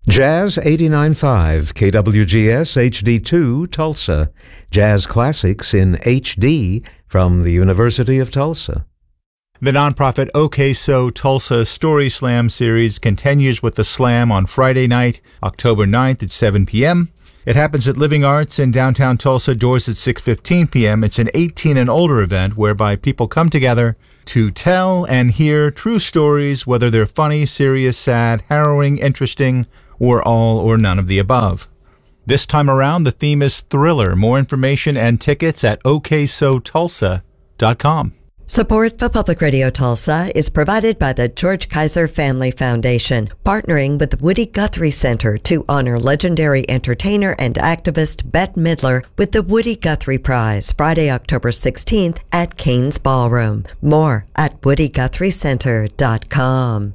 Jazz 89.5 KWGS HD2 Tulsa. Jazz classics in HD from the University of Tulsa. The nonprofit OK So Tulsa Story Slam series continues with the slam on Friday night, October 9th at 7 p.m. It happens at Living Arts in downtown Tulsa, doors at 6:15 p.m. It's an 18 and older event whereby people come together to tell and hear true stories, whether they're funny, serious, sad, harrowing, interesting, or all or none of the above. This time around, the theme is thriller. More information and tickets at oksotulsa.com. Support for Public Radio Tulsa is provided by the George Kaiser Family Foundation, partnering with the Woody Guthrie Center to honor legendary entertainer and activist Bette Midler with the Woody Guthrie Prize, Friday, October 16th at Cain's Ballroom. More at woodyguthriecenter.com.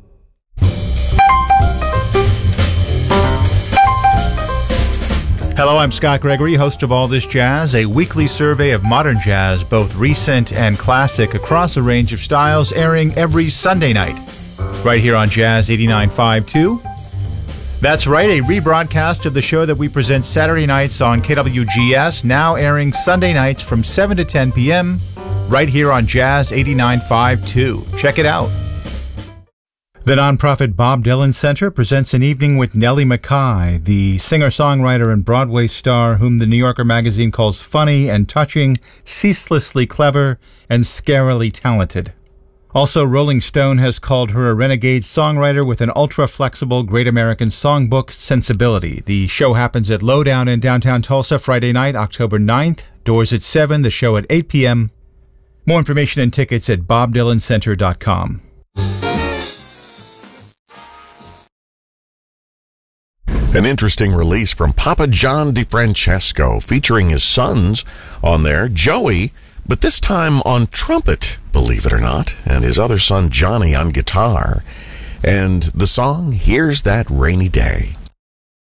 Hello, I'm Scott Gregory, host of All This Jazz, a weekly survey of modern jazz, both recent and classic, across a range of styles, airing every Sunday night, right here on Jazz 89.5 too. That's right, a rebroadcast of the show that we present Saturday nights on KWGS, now airing Sunday nights from 7 to 10 p.m., right here on Jazz 89.5 too. Check it out. The nonprofit Bob Dylan Center presents an evening with Nellie McKay, the singer-songwriter and Broadway star whom the New Yorker magazine calls funny and touching, ceaselessly clever, and scarily talented. Also, Rolling Stone has called her a renegade songwriter with an ultra-flexible Great American Songbook sensibility. The show happens at Lowdown in downtown Tulsa Friday night, October 9th. Doors at 7, the show at 8 p.m. More information and tickets at bobdylancenter.com. An interesting release from Papa John DeFrancesco, featuring his sons on there, Joey, but this time on trumpet, believe it or not, and his other son Johnny on guitar. And the song, Here's That Rainy Day.